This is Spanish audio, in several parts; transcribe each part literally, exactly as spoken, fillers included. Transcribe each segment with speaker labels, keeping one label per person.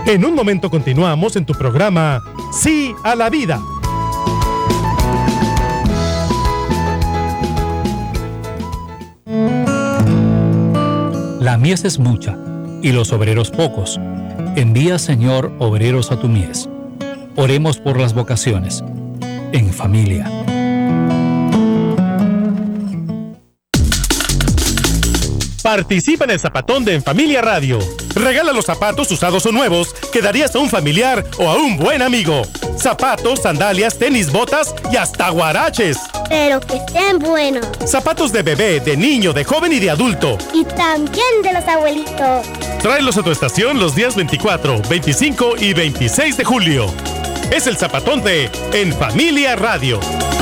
Speaker 1: En un momento continuamos en tu programa Sí a la Vida.
Speaker 2: La mies es mucha, y los obreros pocos. Envía, Señor, obreros a tu mies. Oremos por las vocaciones, en familia.
Speaker 1: Participa en el Zapatón de En Familia Radio. Regala los zapatos usados o nuevos que darías a un familiar o a un buen amigo. Zapatos, sandalias, tenis, botas y hasta guaraches.
Speaker 3: Pero que estén buenos.
Speaker 1: Zapatos de bebé, de niño, de joven y de adulto.
Speaker 3: Y también de los abuelitos.
Speaker 1: Tráelos a tu estación los días veinticuatro, veinticinco y veintiséis de julio. Es el Zapatón de En Familia Radio.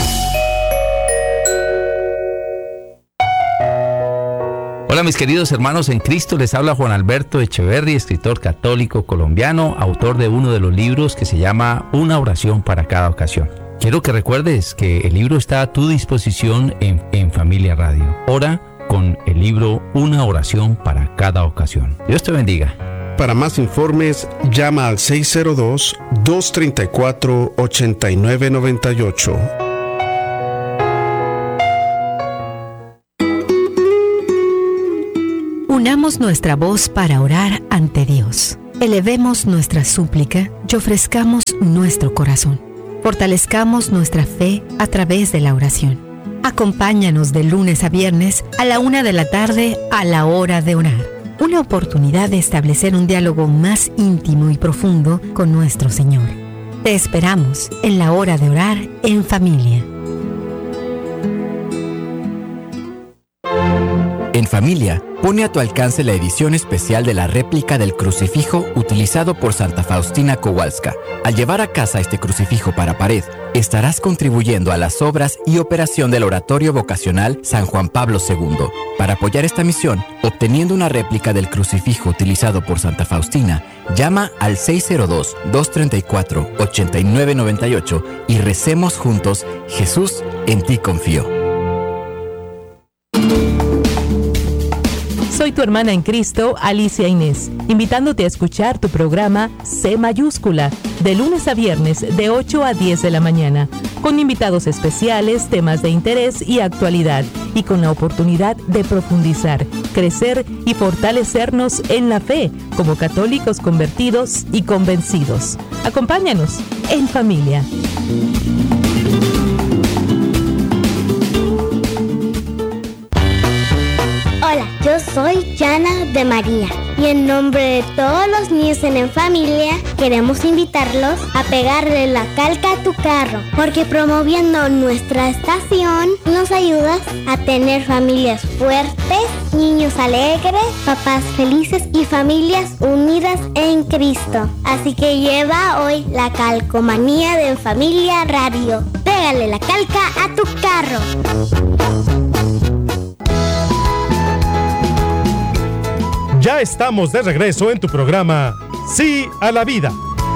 Speaker 4: Hola mis queridos hermanos en Cristo, les habla Juan Alberto Echeverri, escritor católico colombiano, autor de uno de los libros que se llama Una oración para cada ocasión. Quiero que recuerdes que el libro está a tu disposición en, en Familia Radio. Ora con el libro Una oración para cada ocasión. Dios te bendiga.
Speaker 5: Para más informes, llama al seis cero dos, dos tres cuatro, ocho nueve nueve ocho.
Speaker 6: Unamos nuestra voz para orar ante Dios. Elevemos nuestra súplica y ofrezcamos nuestro corazón. Fortalezcamos nuestra fe a través de la oración. Acompáñanos de lunes a viernes a la una de la tarde a la hora de orar. Una oportunidad de establecer un diálogo más íntimo y profundo con nuestro Señor. Te esperamos en la hora de orar en familia.
Speaker 7: En Familia, pone a tu alcance la edición especial de la réplica del crucifijo utilizado por Santa Faustina Kowalska. Al llevar a casa este crucifijo para pared, estarás contribuyendo a las obras y operación del Oratorio Vocacional San Juan Pablo segundo. Para apoyar esta misión, obteniendo una réplica del crucifijo utilizado por Santa Faustina, llama al seis cero dos, dos tres cuatro, ocho nueve nueve ocho y recemos juntos: Jesús, en ti confío.
Speaker 8: Soy tu hermana en Cristo, Alicia Inés, invitándote a escuchar tu programa C mayúscula, de lunes a viernes de ocho a diez de la mañana, con invitados especiales, temas de interés y actualidad, y con la oportunidad de profundizar, crecer y fortalecernos en la fe, como católicos convertidos y convencidos. Acompáñanos en familia.
Speaker 3: Hola, yo soy Yana de María y en nombre de todos los niños en En Familia queremos invitarlos a pegarle la calca a tu carro, porque promoviendo nuestra estación nos ayudas a tener familias fuertes, niños alegres, papás felices y familias unidas en Cristo. Así que lleva hoy la calcomanía de En Familia Radio. Pégale la calca a tu carro.
Speaker 1: Ya estamos de regreso en tu programa Sí a la Vida.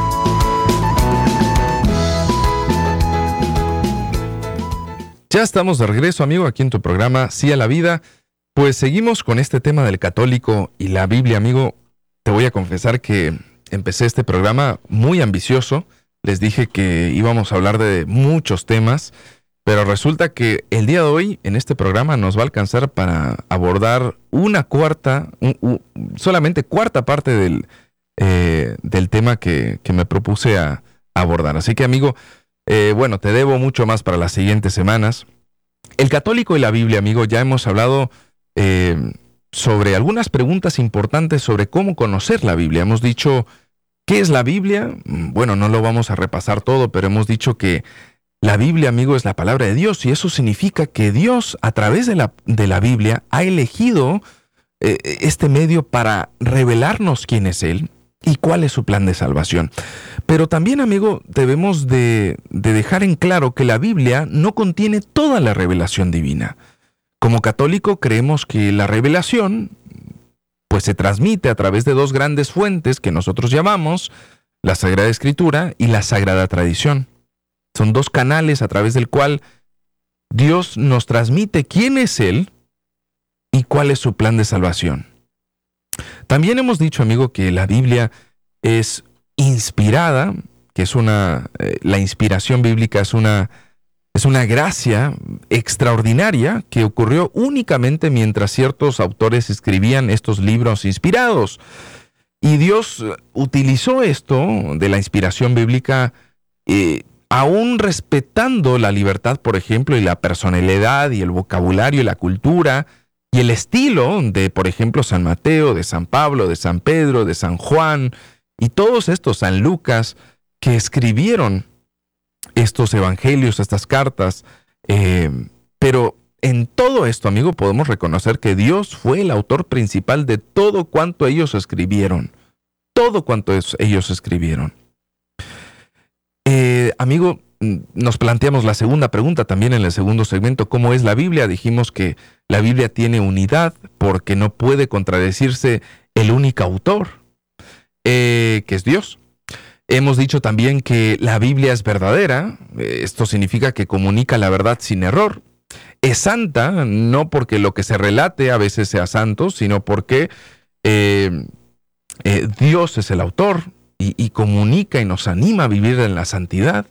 Speaker 9: Ya estamos de regreso, amigo, aquí en tu programa Sí a la Vida. Pues seguimos con este tema del católico y la Biblia, amigo. Te voy a confesar que empecé este programa muy ambicioso. Les dije que íbamos a hablar de muchos temas, pero resulta que el día de hoy en este programa nos va a alcanzar para abordar una cuarta, un, un, solamente cuarta parte del, eh, del tema que, que me propuse a, a abordar. Así que, amigo, eh, bueno, te debo mucho más para las siguientes semanas. El católico y la Biblia, amigo, ya hemos hablado eh, sobre algunas preguntas importantes sobre cómo conocer la Biblia. Hemos dicho, ¿qué es la Biblia? Bueno, no lo vamos a repasar todo, pero hemos dicho que la Biblia, amigo, es la palabra de Dios, y eso significa que Dios, a través de la, de la Biblia, ha elegido eh, este medio para revelarnos quién es Él y cuál es su plan de salvación. Pero también, amigo, debemos de, de dejar en claro que la Biblia no contiene toda la revelación divina. Como católico creemos que la revelación pues se transmite a través de dos grandes fuentes que nosotros llamamos la Sagrada Escritura y la Sagrada Tradición. Son dos canales a través del cual Dios nos transmite quién es Él y cuál es su plan de salvación. También hemos dicho, amigo, que la Biblia es inspirada, que es una, eh, la inspiración bíblica es una, es una gracia extraordinaria que ocurrió únicamente mientras ciertos autores escribían estos libros inspirados. Y Dios utilizó esto de la inspiración bíblica, eh, aún respetando la libertad, por ejemplo, y la personalidad y el vocabulario y la cultura y el estilo de, por ejemplo, San Mateo, de San Pablo, de San Pedro, de San Juan y todos estos, San Lucas, que escribieron estos evangelios, estas cartas. Eh, pero en todo esto, amigo, podemos reconocer que Dios fue el autor principal de todo cuanto ellos escribieron. Todo cuanto es, ellos escribieron. Eh, amigo, nos planteamos la segunda pregunta también en el segundo segmento. ¿Cómo es la Biblia? Dijimos que la Biblia tiene unidad porque no puede contradecirse el único autor, eh, que es Dios. Hemos dicho también que la Biblia es verdadera. Esto significa que comunica la verdad sin error. Es santa, no porque lo que se relate a veces sea santo, sino porque eh, eh, Dios es el autor y, y comunica y nos anima a vivir en la santidad.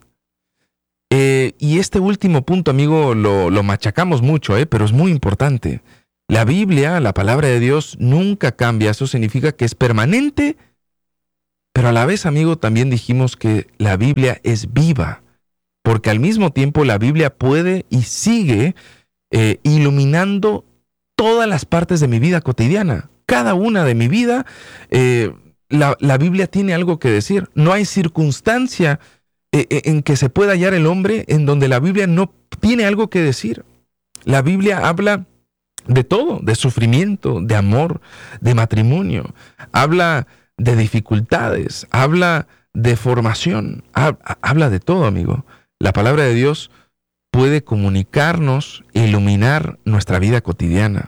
Speaker 9: Eh, y este último punto, amigo, lo, lo machacamos mucho, eh, pero es muy importante. La Biblia, la palabra de Dios, nunca cambia. Eso significa que es permanente, pero a la vez, amigo, también dijimos que la Biblia es viva, porque al mismo tiempo la Biblia puede y sigue eh, iluminando todas las partes de mi vida cotidiana. Cada una de mi vida, eh, la, la Biblia tiene algo que decir. No hay circunstancia eh, en que se pueda hallar el hombre en donde la Biblia no tiene algo que decir. La Biblia habla de todo, de sufrimiento, de amor, de matrimonio. Habla de dificultades, habla de formación, habla de todo, amigo. La palabra de Dios puede comunicarnos e iluminar nuestra vida cotidiana.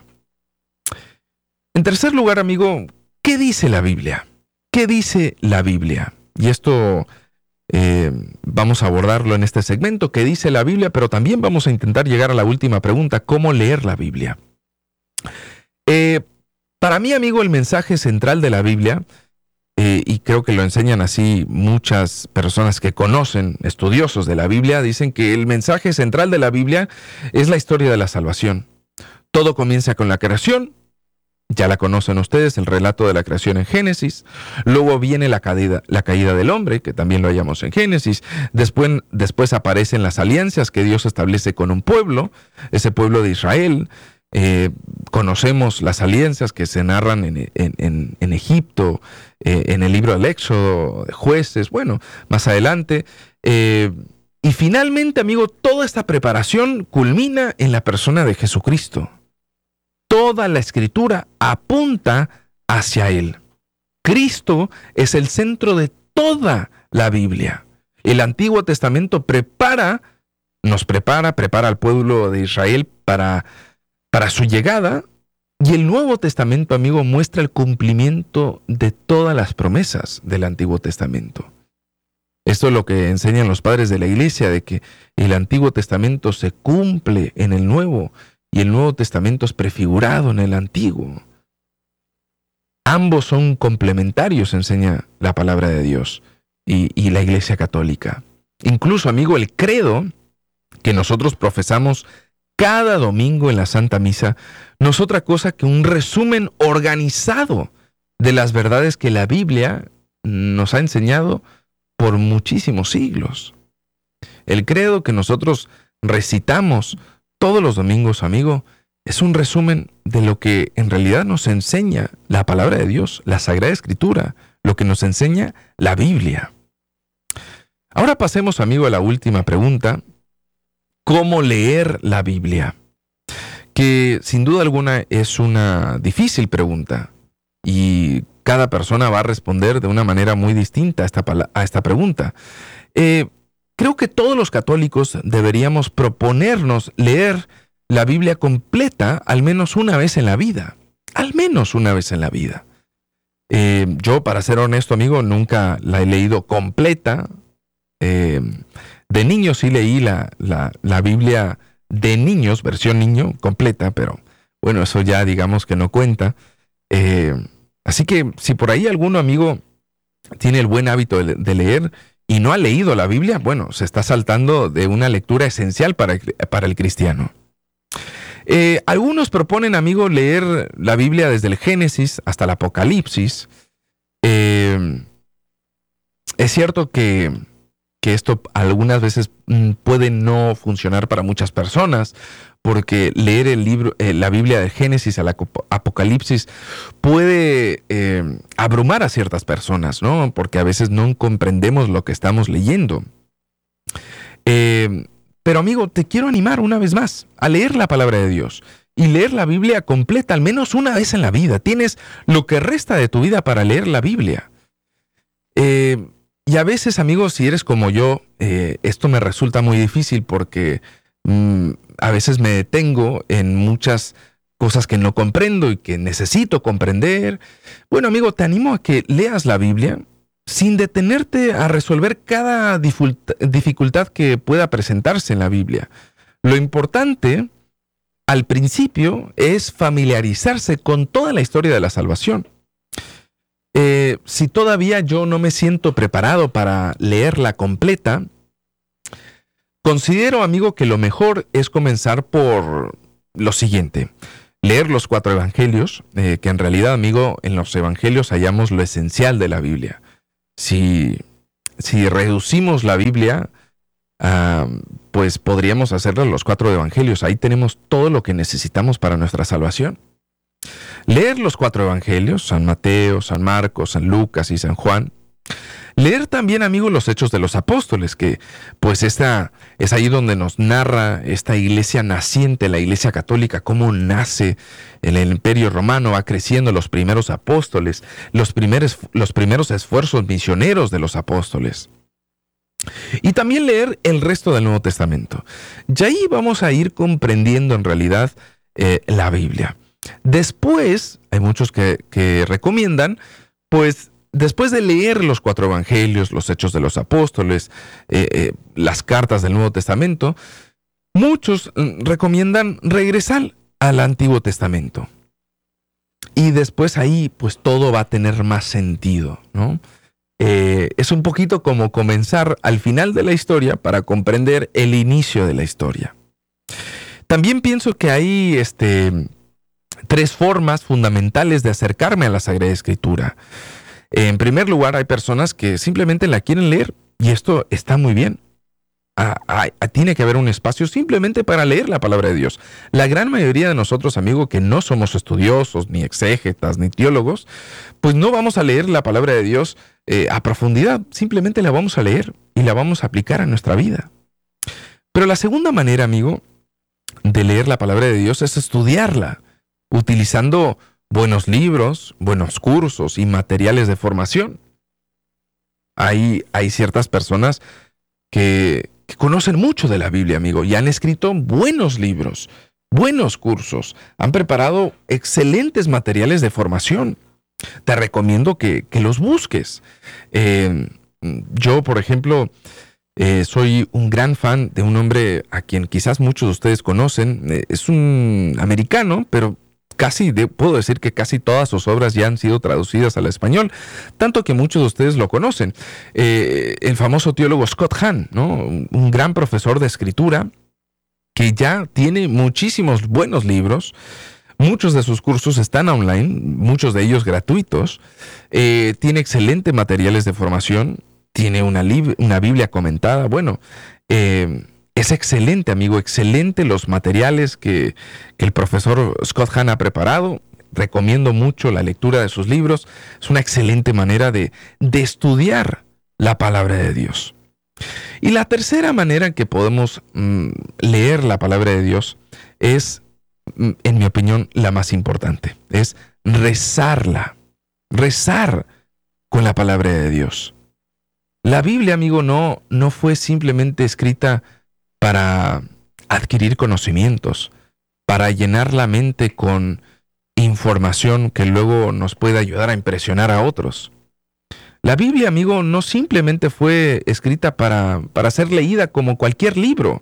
Speaker 9: En tercer lugar, amigo, ¿qué dice la Biblia? ¿Qué dice la Biblia? Y esto eh, vamos a abordarlo en este segmento, ¿qué dice la Biblia? Pero también vamos a intentar llegar a la última pregunta, ¿cómo leer la Biblia? Eh, para mí, amigo, el mensaje central de la Biblia, Eh, y creo que lo enseñan así muchas personas que conocen, estudiosos de la Biblia, dicen que el mensaje central de la Biblia es la historia de la salvación. Todo comienza con la creación, ya la conocen ustedes, el relato de la creación en Génesis. Luego viene la caída, la caída del hombre, que también lo hallamos en Génesis. Después, después aparecen las alianzas que Dios establece con un pueblo, ese pueblo de Israel. Eh, conocemos las alianzas que se narran en, en, en, en Egipto, eh, en el libro del Éxodo, de Jueces, bueno, más adelante. Eh, y finalmente, amigo, toda esta preparación culmina en la persona de Jesucristo. Toda la Escritura apunta hacia Él. Cristo es el centro de toda la Biblia. El Antiguo Testamento prepara, nos prepara, prepara al pueblo de Israel para... para su llegada, y el Nuevo Testamento, amigo, muestra el cumplimiento de todas las promesas del Antiguo Testamento. Esto es lo que enseñan los padres de la Iglesia, de que el Antiguo Testamento se cumple en el Nuevo, y el Nuevo Testamento es prefigurado en el Antiguo. Ambos son complementarios, enseña la palabra de Dios y, y la Iglesia Católica. Incluso, amigo, el credo que nosotros profesamos cada domingo en la Santa Misa no es otra cosa que un resumen organizado de las verdades que la Biblia nos ha enseñado por muchísimos siglos. El credo que nosotros recitamos todos los domingos, amigo, es un resumen de lo que en realidad nos enseña la palabra de Dios, la Sagrada Escritura, lo que nos enseña la Biblia. Ahora pasemos, amigo, a la última pregunta. ¿Cómo leer la Biblia? Que sin duda alguna es una difícil pregunta y cada persona va a responder de una manera muy distinta a esta, a esta pregunta. Eh, creo que todos los católicos deberíamos proponernos leer la Biblia completa al menos una vez en la vida. Al menos una vez en la vida. Eh, yo, para ser honesto, amigo, nunca la he leído completa. Eh, De niño sí leí la, la, la Biblia de niños, versión niño, completa, pero bueno, eso ya digamos que no cuenta. Eh, así que si por ahí alguno, amigo, tiene el buen hábito de, de leer y no ha leído la Biblia, bueno, se está saltando de una lectura esencial para, para el cristiano. Eh, algunos proponen, amigo, leer la Biblia desde el Génesis hasta el Apocalipsis. Eh, es cierto que, que esto algunas veces puede no funcionar para muchas personas, porque leer el libro, eh, la Biblia del Génesis al Apocalipsis puede eh, abrumar a ciertas personas, ¿no? Porque a veces no comprendemos lo que estamos leyendo. Eh, pero amigo, te quiero animar una vez más a leer la palabra de Dios y leer la Biblia completa al menos una vez en la vida. Tienes lo que resta de tu vida para leer la Biblia. Eh, y a veces, amigos, si eres como yo, eh, esto me resulta muy difícil porque mmm, a veces me detengo en muchas cosas que no comprendo y que necesito comprender. Bueno, amigo, te animo a que leas la Biblia sin detenerte a resolver cada dificultad que pueda presentarse en la Biblia. Lo importante, al principio, es familiarizarse con toda la historia de la salvación. Eh, si todavía yo no me siento preparado para leerla completa, considero, amigo, que lo mejor es comenzar por lo siguiente. Leer los cuatro evangelios, eh, que en realidad, amigo, en los evangelios hallamos lo esencial de la Biblia. Si, si reducimos la Biblia, uh, pues podríamos hacerlo los cuatro evangelios. Ahí tenemos todo lo que necesitamos para nuestra salvación. Leer los cuatro evangelios, San Mateo, San Marcos, San Lucas y San Juan. Leer también, amigos, los Hechos de los Apóstoles, que pues esta, es ahí donde nos narra esta iglesia naciente, la iglesia católica, cómo nace en el Imperio Romano, va creciendo los primeros apóstoles, los primeros, los primeros esfuerzos misioneros de los apóstoles. Y también leer el resto del Nuevo Testamento. Y ahí vamos a ir comprendiendo en realidad eh, la Biblia. Después, hay muchos que, que recomiendan, pues, después de leer los cuatro evangelios, los Hechos de los Apóstoles, eh, eh, las cartas del Nuevo Testamento, muchos recomiendan regresar al Antiguo Testamento. Y después ahí, pues todo va a tener más sentido, ¿no? Eh, es un poquito como comenzar al final de la historia para comprender el inicio de la historia. También pienso que hay este, tres formas fundamentales de acercarme a la Sagrada Escritura. En primer lugar, hay personas que simplemente la quieren leer y esto está muy bien. Ah, ah, tiene que haber un espacio simplemente para leer la palabra de Dios. La gran mayoría de nosotros, amigos, que no somos estudiosos, ni exégetas, ni teólogos, pues no vamos a leer la palabra de Dios eh, a profundidad. Simplemente la vamos a leer y la vamos a aplicar a nuestra vida. Pero la segunda manera, amigo, de leer la palabra de Dios es estudiarla, utilizando buenos libros, buenos cursos y materiales de formación. Hay, hay ciertas personas que, que conocen mucho de la Biblia, amigo, y han escrito buenos libros, buenos cursos, han preparado excelentes materiales de formación. Te recomiendo que, que los busques. Eh, yo, por ejemplo, eh, soy un gran fan de un hombre a quien quizás muchos de ustedes conocen. Eh, es un americano, pero casi, de, puedo decir que casi todas sus obras ya han sido traducidas al español, tanto que muchos de ustedes lo conocen. Eh, el famoso teólogo Scott Hahn, ¿no? Un gran profesor de escritura que ya tiene muchísimos buenos libros. Muchos de sus cursos están online, muchos de ellos gratuitos. Eh, tiene excelentes materiales de formación, tiene una, lib- una Biblia comentada. Bueno, eh, es excelente, amigo, excelente los materiales que, que el profesor Scott Hahn ha preparado. Recomiendo mucho la lectura de sus libros. Es una excelente manera de, de estudiar la palabra de Dios. Y la tercera manera en que podemos mm, leer la palabra de Dios es, en mi opinión, la más importante. Es rezarla. Rezar con la palabra de Dios. La Biblia, amigo, no, no fue simplemente escrita para adquirir conocimientos, para llenar la mente con información que luego nos puede ayudar a impresionar a otros. La Biblia, amigo, no simplemente fue escrita para, para ser leída como cualquier libro.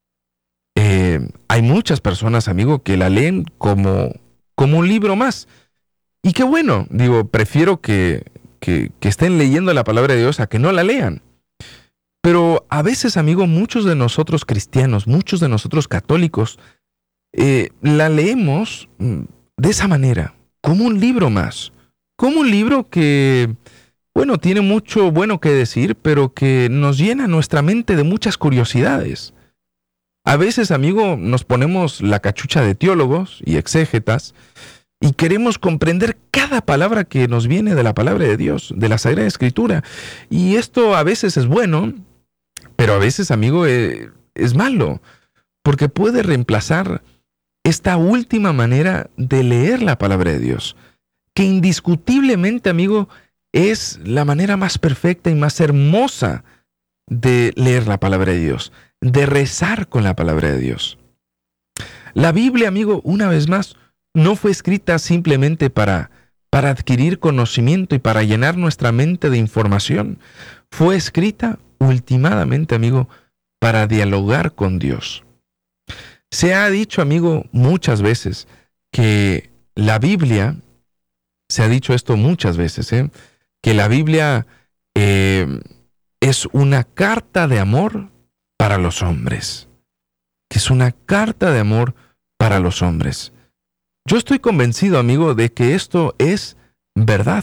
Speaker 9: Eh, hay muchas personas, amigo, que la leen como, como un libro más. Y qué bueno, digo, prefiero que, que, que estén leyendo la palabra de Dios a que no la lean. Pero a veces, amigo, muchos de nosotros cristianos, muchos de nosotros católicos, eh, la leemos de esa manera, como un libro más, como un libro que, bueno, tiene mucho bueno que decir, pero que nos llena nuestra mente de muchas curiosidades. A veces, amigo, nos ponemos la cachucha de teólogos y exégetas y queremos comprender cada palabra que nos viene de la palabra de Dios, de la Sagrada Escritura. Y esto a veces es bueno, pero a veces, amigo, eh, es malo, porque puede reemplazar esta última manera de leer la palabra de Dios, que indiscutiblemente, amigo, es la manera más perfecta y más hermosa de leer la palabra de Dios, de rezar con la palabra de Dios. La Biblia, amigo, una vez más, no fue escrita simplemente para, para adquirir conocimiento y para llenar nuestra mente de información. Fue escrita ultimadamente, amigo, para dialogar con Dios. Se ha dicho, amigo, muchas veces que la Biblia, se ha dicho esto muchas veces, ¿eh? que la Biblia eh, es una carta de amor para los hombres. Que es una carta de amor para los hombres. Yo estoy convencido, amigo, de que esto es verdad.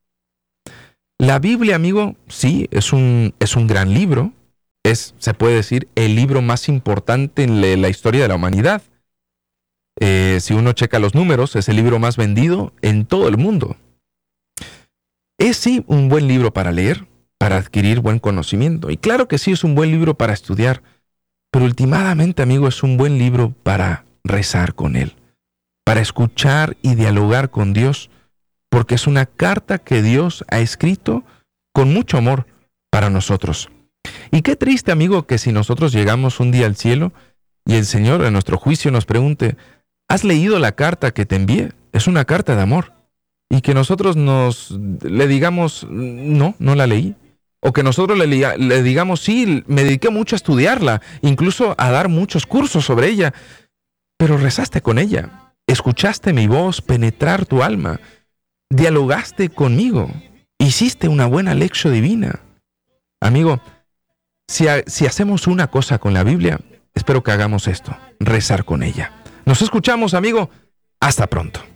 Speaker 9: La Biblia, amigo, sí, es un, es un gran libro. Es, se puede decir, el libro más importante en la, la historia de la humanidad. Eh, si uno checa los números, es el libro más vendido en todo el mundo. Es sí un buen libro para leer, para adquirir buen conocimiento. Y claro que sí es un buen libro para estudiar. Pero últimamente, amigo, es un buen libro para rezar con él, para escuchar y dialogar con Dios, porque es una carta que Dios ha escrito con mucho amor para nosotros. Y qué triste, amigo, que si nosotros llegamos un día al cielo y el Señor en nuestro juicio nos pregunte, ¿has leído la carta que te envié? Es una carta de amor. Y que nosotros nos le digamos, no, no la leí. O que nosotros le, le digamos, sí, me dediqué mucho a estudiarla, incluso a dar muchos cursos sobre ella, pero rezaste con ella, escuchaste mi voz penetrar tu alma, dialogaste conmigo, hiciste una buena lección divina. Amigo, si, ha, si hacemos una cosa con la Biblia, espero que hagamos esto, rezar con ella. Nos escuchamos, amigo. Hasta pronto.